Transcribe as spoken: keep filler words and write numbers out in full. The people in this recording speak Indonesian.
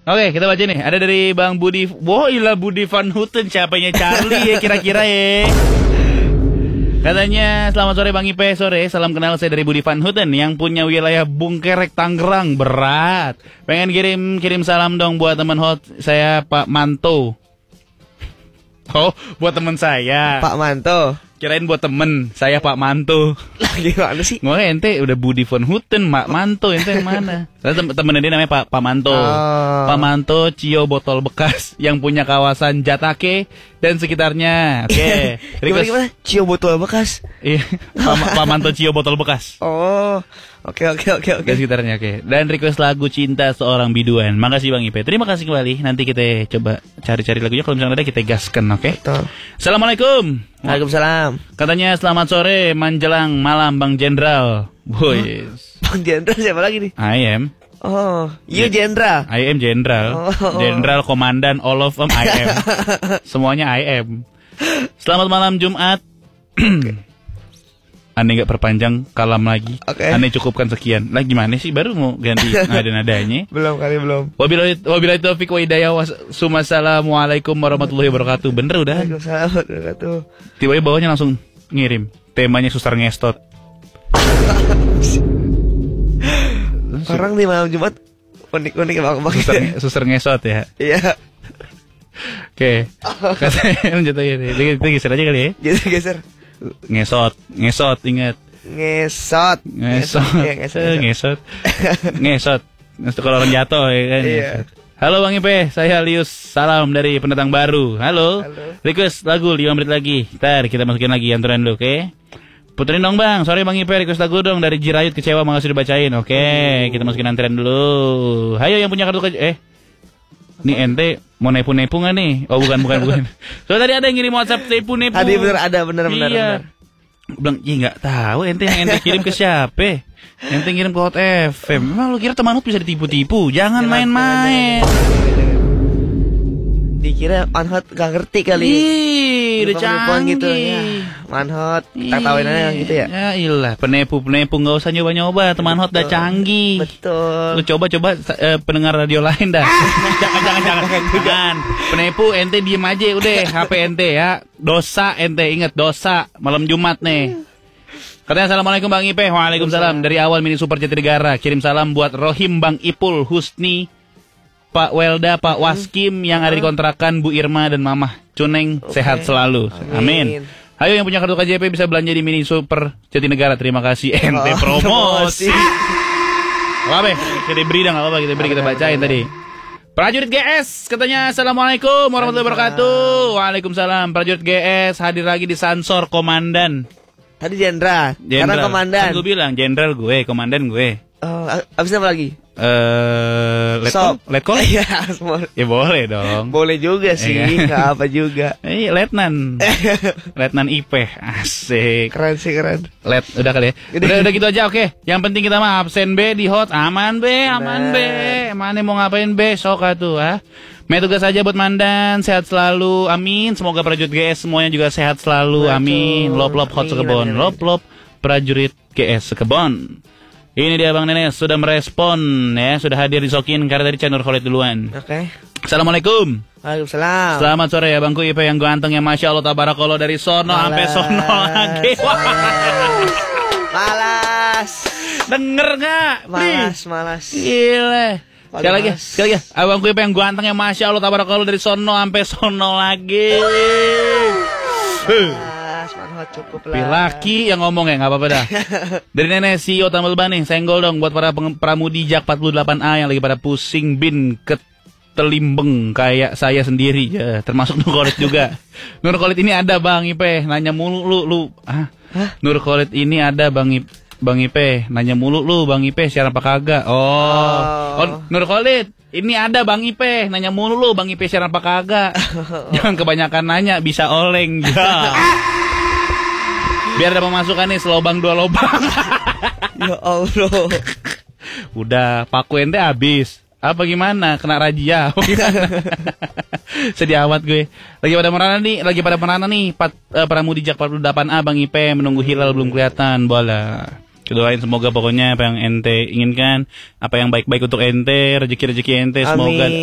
Oke, kita baca nih. Ada dari Bang Budi. Wah, ilah Budi Van Houten. Siapanya Charlie ya kira-kira ya. Katanya, selamat sore Bang Ipe. Sore, salam kenal, saya dari Budi Van Houten yang punya wilayah Bungkerek, Tangerang. Berat. Pengen kirim kirim salam dong buat teman hot saya Pak Manto. Oh, buat teman saya Pak Manto. Kirain buat temen saya Pak Manto. Lah gimana sih? Mau ente udah Budi Van Houten, Mak Manto, ente yang mana? Tem temennya dia namanya Pak Pak Manto. Oh. Pak Manto Cio botol bekas yang punya kawasan Jatake dan sekitarnya. Oke. Okay. Gimana, gimana? Cio botol bekas. Iya. Pak, Pak Manto Cio botol bekas. Oh. Oke oke oke oke. Dan sekitarnya, oke. Okay. Dan request lagu Cinta Seorang Biduan. Makasih Bang Ipe. Terima kasih kembali. Nanti kita coba cari-cari lagunya, kalau misalnya ada kita gaskan, oke? Okay? Betul. Assalamualaikum. Waalaikumsalam. Katanya selamat sore menjelang malam Bang Jenderal. Boys. Huh? Bang Jenderal siapa lagi nih? I am. Oh, you Jenderal. I am Jenderal. Jenderal, Komandan, all of them I am. Semuanya I am. Selamat malam Jumat. Okay. Aneh gak perpanjang kalam lagi. Okay. Aneh cukupkan sekian. Lah gimana sih, baru mau ganti nada-nadanya? Belum kali belum. Wabillahi wabillahi taufiq wa hidayah. Wassalamualaikum warahmatullahi wabarakatuh. Bener udah. Waalaikumsalam warahmatullahi wabarakatuh. Tiba-tiba bawahnya langsung ngirim. Temanya Suster Ngestot. Orang di malam Jumat unik-unik bang bang. Suster, suster Ngesot ya. Iya. Oke. Katanya lanjut aja deh. Kita geser aja kali ya. Geser geser. Ngesot, ngesot, ingat. Ngesot, ngesot, ya, ngesot, ngesot, ngesot. Ngesot kalau orang jatuh ya kan. Iya. Halo Bang Ipe, saya Lius. Salam dari pendatang baru. Halo. Halo. Request lagu lima menit lagi. Ntar kita masukin lagi anturan dulu, oke? Okay? Puterin dong Bang. Sorry Bang Ipe, request lagu dong dari Jirayut Kecewa, makasih dibacain. Oke, okay, kita masukin anturan dulu. Hayo yang punya kartu ke eh. Nih ente mau nepu-nepu gak nih? Oh bukan, bukan, bukan. So tadi ada yang ngirim WhatsApp nepu-nepu. Tadi bener ada, bener, bener, iya. bener. Bilang, iya gak tahu ente yang ente kirim ke siapa? Ente ngirim ke Hot F M. Memang lu kira teman Hot bisa ditipu-tipu? Jangan main-main. Dikira Manhot gak ngerti kali. Ih, udah canggih gitu ya. Manhot, tak tauin aja gitu ya. Ya ilah, penepu-penepu gak usah nyoba-nyoba. Teman Hot udah canggih. Betul. Lu coba-coba uh, pendengar radio lain dah. Jangan, jangan, jangan. Jangan. Penepu ente diem aja udah. H P ente ya. Dosa ente, ingat dosa. Malam Jumat nih. Katanya assalamualaikum Bang Ipe. Waalaikumsalam. Dari awal Mini Super Jatinegara. Kirim salam buat Rohim, Bang Ipul, Husni, Pak Welda, Pak Waskim yang ada di kontrakan, Bu Irma dan Mamah Cuneng. Okay. Sehat selalu. Amin. Amin. Ayo yang punya kartu K J P bisa belanja di Mini Super Jatinegara. Terima kasih. Ente oh, promosi. Apa be? Kita beri dah, nggak apa-apa. Kita beri, kita bacain tadi. Prajurit G S katanya assalamualaikum warahmatullahi wabarakatuh. Waalaikumsalam. Prajurit G S hadir lagi di Sansor Komandan. Tadi Jenderal. Sekarang Komandan. Kan gue bilang Jenderal gue, Komandan gue. Oh, abis apa lagi? Eh, uh, let call, let call? Iya, ya boleh dong. Boleh juga sih, nggak apa juga. Eh, letnan, letnan I P, asik. Keren sih keren. Let, udah kali ya. Udah, udah gitu aja, oke. Okay. Yang penting kita mah absen B di Hot, aman B, aman B. Mana mau ngapain besok atuh, ah? Main tugas aja buat Mandan, sehat selalu, amin. Semoga prajurit G S semuanya juga sehat selalu, amin. Lop lop Hot Sekebon, lop lop prajurit G S Sekebon. Ini dia Bang Nenes sudah merespon ya, sudah hadir di Sokin karena tadi Chanur Khalid duluan. Oke. Okay. Assalamualaikum. Waalaikumsalam. Selamat sore ya Bangku Ipe yang ganteng ya, masya Allah tabarakallah dari sono sampai sono lagi. Malas. Denger nggak? Malas, malas. Gile. Sekali lagi, sekali lagi. Abangku Ipe yang ganteng ya, masya Allah tabarakallah dari sono sampai sono lagi. Cukup lah. Laki yang ngomong ya, nggak apa-apa dah. Dari Nenek C E O Tambal Ban nih, senggol dong buat para pramudi Jak empat puluh delapan A yang lagi pada pusing bin ketelimbeng kayak saya sendiri ya, termasuk Nur Khalid juga. Nur Khalid ini ada Bang Ipe, nanya mulu lu lu. Ah, Nur Khalid ini ada Bang Ipe, Bang Ipe, nanya mulu lu Bang Ipe siaran apa kagak? Oh. oh. Oh, Nur Khalid, ini ada Bang Ipe, nanya mulu lu Bang Ipe siaran apa kagak? Jangan kebanyakan nanya, bisa oleng ya. Biar ada pemasukan nih, selobang dua lobang. Ya Allah. Udah, paku ente habis. Apa gimana? Kena razia. Sedih amat gue. Lagi pada merana nih, lagi pada merana nih. Pat, uh, pramudi Jak empat puluh delapan A Bang Ipe menunggu hilal belum kelihatan. Bola. Doain semoga pokoknya apa yang ente inginkan, apa yang baik-baik untuk ente, rezeki-rezeki ente semoga. Amin.